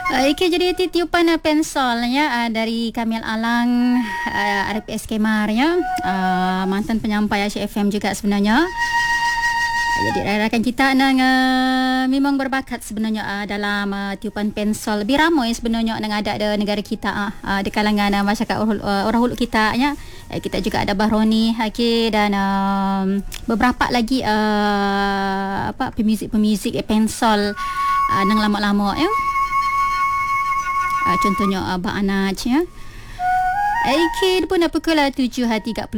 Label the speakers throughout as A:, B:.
A: Okey, jadi tiupan pensol ya dari Kamil Alang, RPS Kemar ya, mantan penyampai Asyik FM juga sebenarnya. Jadi rakan kita nang memang berbakat sebenarnya dalam tiupan pensol. Lebih ramai sebenarnya nang ada di negara kita di kalangan masyarakat orang Hulu kita ya. Kita juga ada Bahroni okey dan beberapa lagi pemuzik pensol nang lama-lama ya. Contohnya Abang Anaj ya. AK pun pukul 7.32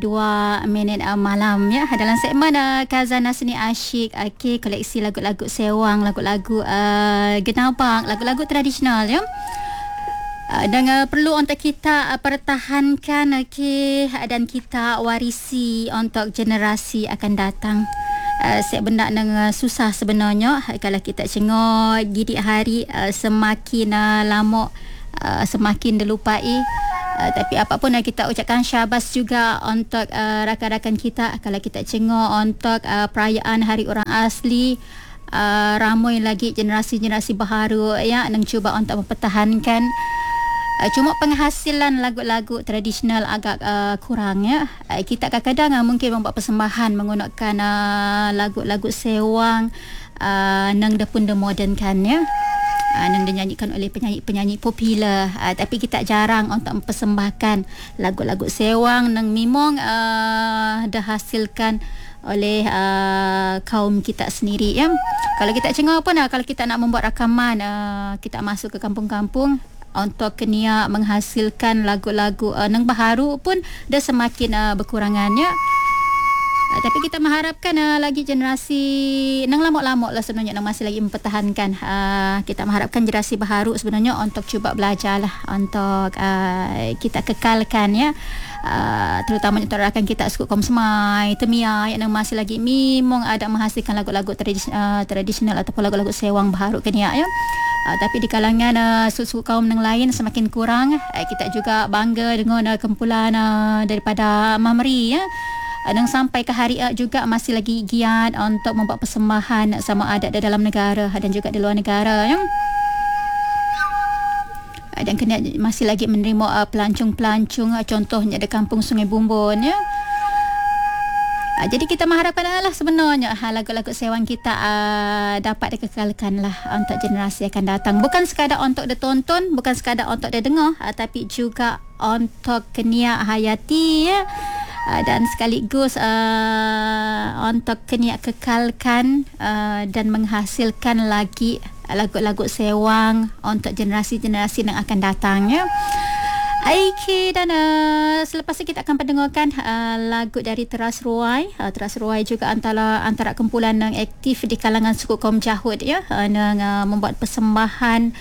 A: malam ya. Dalam segmen Khazanah Seni Asyik, koleksi lagu-lagu sewang, lagu-lagu genabang, lagu-lagu tradisional ya. Dan perlu untuk kita pertahankan dan kita warisi untuk generasi akan datang. Saya benda yang susah sebenarnya kalau kita tengok gidik hari semakin lama semakin dilupai. Tapi apapun kita ucapkan syabas juga untuk rakan-rakan kita. Kalau kita tengok untuk perayaan Hari Orang Asli, ramai lagi generasi-generasi baharu ya yang cuba untuk mempertahankan. Cuma penghasilan lagu-lagu tradisional agak kurang ya. Kita kadang-kadang mungkin membuat persembahan menggunakan lagu-lagu sewang nang dah pun modernkan ya. Nang dinyanyikan oleh penyanyi-penyanyi popular, tapi kita jarang untuk mempersembahkan lagu-lagu sewang nang memang dah hasilkan oleh kaum kita sendiri ya. Kalau kita tengok pun kalau kita nak membuat rakaman, kita masuk ke kampung-kampung untuk kena menghasilkan lagu-lagu nang baharu pun dah semakin berkurangannya. Tapi kita mengharapkan lagi generasi nang lama-lama lah sebenarnya nang masih lagi mempertahankan. Kita mengharapkan generasi baharu sebenarnya untuk cuba belajar lah untuk kita kekalkan ya. Terutamanya untuk rakan kita suku kaum Semai, Temia yang masih lagi memang ada menghasilkan lagu-lagu tradisional ataupun lagu-lagu sewang baharu kenia ya. Tapi di kalangan suku kaum yang lain semakin kurang. Kita juga bangga dengan kumpulan daripada Mamri ya. Dan sampai ke hari juga masih lagi giat untuk membuat persembahan sama ada di dalam negara dan juga di luar negara ya. Dan kena masih lagi menerima pelancong-pelancong, contohnya di kampung Sungai Bumbun ya. Jadi kita mengharapkan sebenarnya lagu-lagu sewang kita dapat dikekalkan lah untuk generasi akan datang. Bukan sekadar untuk ditonton, bukan sekadar untuk didengar, tapi juga untuk kena hayati ya. Dan sekaligus untuk kena kekalkan dan menghasilkan lagi lagu-lagu sewang untuk generasi-generasi yang akan datang ya. Dan selepas ini kita akan mendengarkan lagu dari Teras Ruai. Teras Ruai juga antara kumpulan yang aktif di kalangan suku kaum Jahud ya, yang membuat persembahan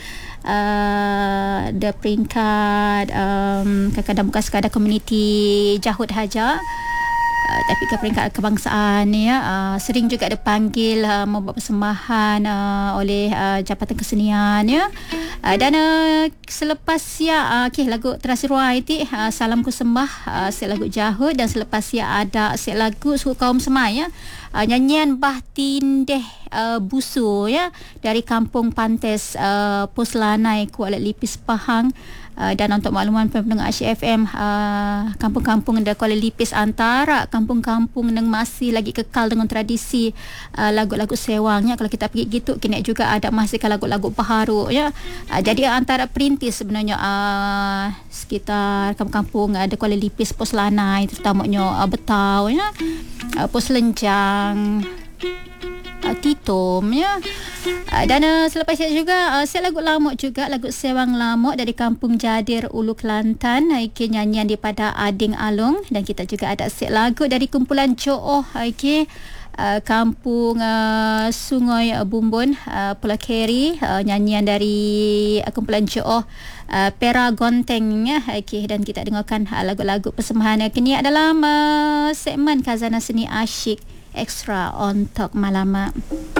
A: ada peringkat kadang-kadang bukan sekadar komuniti Jahud haja, tapi ke peringkat kebangsaan ya. Sering juga dipanggil membuat persembahan oleh Jabatan Kesenian ya. Dan selepas ya lagu Teras Ruai itu Salamku Sembah, lagu Jahud, dan selepas ya ada lagu suku kaum Semai ya, nyanyian Bah Tindeh Busu ya dari Kampung Pantes Puslanai Kuala Lipis Pahang. Dan untuk makluman pendengar Asyik FM, kampung-kampung di Kuala Lipis antara kampung-kampung yang masih lagi kekal dengan tradisi lagu-lagu sewangnya. Kalau kita pergi gitu, kena juga ada masih lagu-lagu baharu ya. Jadi antara perintis sebenarnya sekitar kampung-kampung di Kuala Lipis Puslanai, terutamanya Betau ya, Puslenjang, Titom ya. Dan selepas itu juga lagu lama juga, lagu sewang lama dari Kampung Jadir Ulu Kelantan, nyanyian daripada Ading Alung. Dan kita juga ada lagu dari kumpulan Jooh Kampung Sungai Bumbun Pulau Keri, nyanyian dari kumpulan Jooh Pera Gonteng ya. Dan kita dengarkan lagu-lagu persembahan kini dalam segmen Khazanah Seni Asyik Extra untuk malam.